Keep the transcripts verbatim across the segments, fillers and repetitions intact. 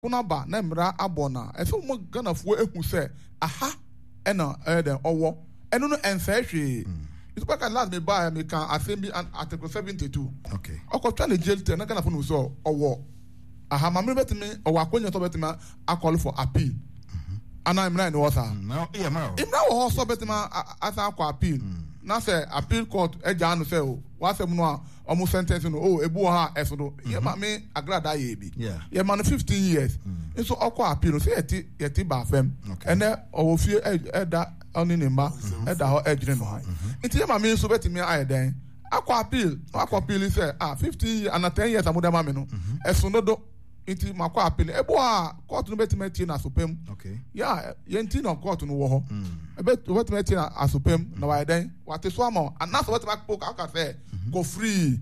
kuna ba na mra abona e so mo Ghana fo ehu se aha e na e den owo eno no enfa hwe it's back at last me buy me can assembly and article seventy-two okay okotwa na jail ten na Ghana fo no so owo aha ma me betime owo akonya to betime a call for appeal ana imra no wasa no yeah ma imra wo so betime asa akwa appeal na say appeal court e ja no say o wa say no a omo sentence no o ebu ha eso do ye ma me agrada ye bi ye ma no fifteen years so okwa appeal say yeti yeti ba fam ene owo fie e da oni ne ma e da ho e jire no ha nti ye ma me so betime aye den akwa appeal akwa appeal say ah fifteen years and ten years amuda ma me no eso no do nti makwa appeal ebo a court no betime tie na sopem okay yeah yenti no court no wo ho ebe betime tie na asopem na wa den wate so ama and na so betime akpo aka say go free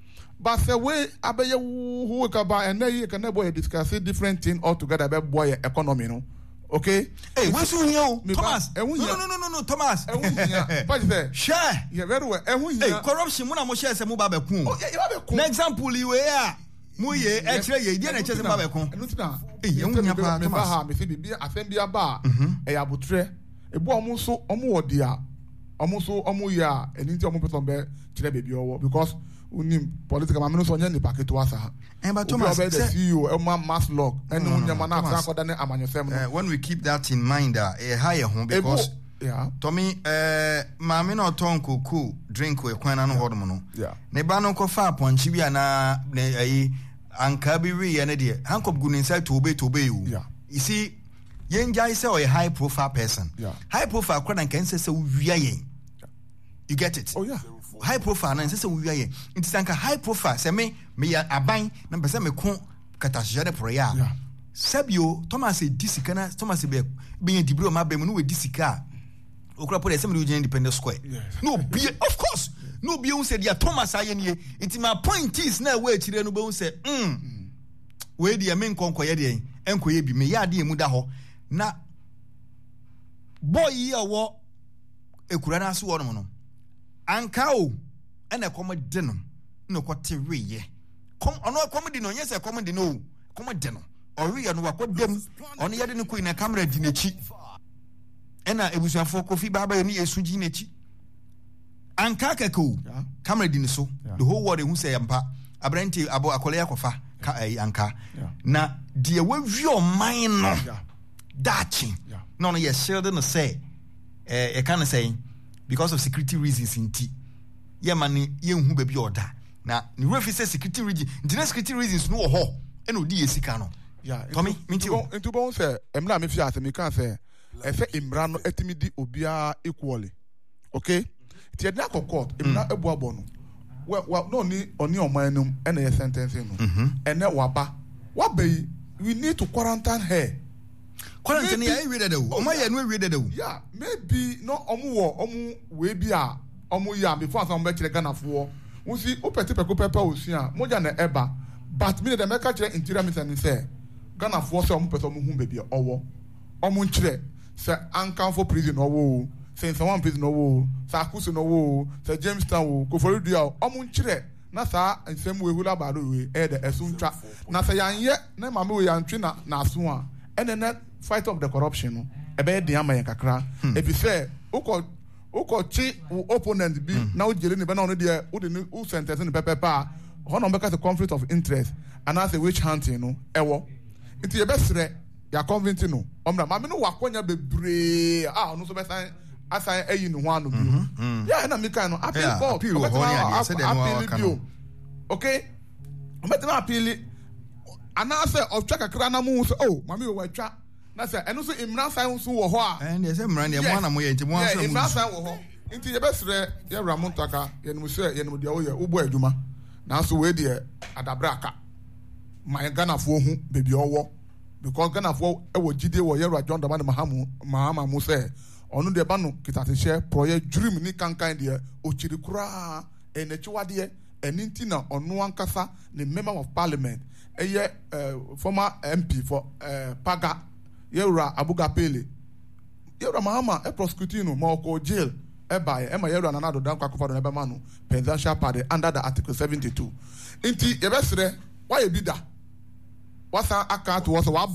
but say we abeye who ka ba and na can boy discuss different thing altogether be boy economy no okay hey we so here Thomas no no no no no Thomas e hu hia but say share yeah very well e hu hia hey corruption mo na mo share say mo ba be kun oh yeah you ba be kun na example we a mo ye e kire ye dia na che say mo ba be kun enu tina eh e hu hia pa Thomas ha me say bibia asem bia ba e ya botre e bo omo so omo wodi a omo so omo ya eni ti omo person be kire bebi owo because unim political man no so nya ni packet wasa eh but Thomas the C E O e ma mass log enu nya man na akoda ne amanyosem no when we keep that in mind uh, eh high home because yeah Tommy eh maame na oton koku drink we kwan na no hodom no yeah ne ba no kofa aponchi bia na ayi anka bi wi ye ne de hankop gu ninsa tobe tobe you yeah you see yenjai say or a high profile person yeah high profile kwa na kan say say wia yen you get it oh yeah high profile na say say wia yen nti sanka high profile say me me aban na be say me ko katashare prayer yeah sabio Thomas e disika na Thomas be be dibro ma be mu no we disika okura po dey say me do independent square no be of course no be un say dia Thomas ayenie nti my point is na we chire no be un say mm we dia me nkonkoye de enkoye bi me ya de mu da ho na boy yi awo ekura na so wono no anka o ena kom de no no kote weye kom ono kom de no nyese kom de no kom de no ori no wakodem ono yede no ko ina camera di nechi ena ebusuafo kofi baba ni esuji nechi anka kako camera di ne so the whole world who say ampa abrante abo akole yakofa ka anka na de we o man no dachi no no yes shield no say eh e can say because of security reasons inti ye man ye hu ba bi oda na ni refi say security reason inti security reasons no ho e no di esika no yeah Tommy minti o into bon say emra me fi ase me kan say e say emra no etimi di obia equally okay ti e na court emra ebu abo no well no ni oni omanum e na ye sentence no ene waba wabai we need to quarantine her quarantine ya e read o ma ye no read o yeah maybe no omu wo omu we bi a omu ya before some be kire Ghana fo won si opete peko pepe osia moja na eba but me the make kire interior minister say Ghana fo say omu person mu hu be bi owo omu nkire say ankan for prison owo say someone prison owo say akusu no owo say Jamestown wo Koforidua omu nkire na sa nsem we hula ba do we e de esuntwa na say yanye na mama we yantwe na na aso a ene na fight of the corruption no e be de amayen kakra e bi say uko uko chi opponent bi na o jere ni be na no de o de o sentence ni pepepa ho no be ka conflict of interest and as a witch hunting no ewo nti e be sere ya convince no omra ma me no wakonya bebre ah no so be san asan ayi no ho anu bi ya na me kan no appeal court appeal ho ni ade say dem wa kan okay o betima appeal anase otwa kakra na mu so oh mami o watwa na say eno so imran san so wo ho a eh dey say imran dey mo na mo ye nti mo so imran san wo ho nti ye besre ye ramontaka ye no so ye no de wo ye ubo adwuma na so we de adabraka my Ghana fo hu bebi owo because Ghana fo e wo gide wo ye John Dramani Mahama Mahama mu say onu de ba no kitate share project dream ni kankan de o chiri kura e na chiwade e ninti na onu ankasa the member of parliament eye former M P for uh, Paga Yewra Abuga Pele Yewra Mahama e prosecute no ma ko jail e ba e ma Yewra Nana do dan kwa kofa do na be ma no presidential pardon under the article seventy-two inti ye be sere why e bi da wasan aka to was wa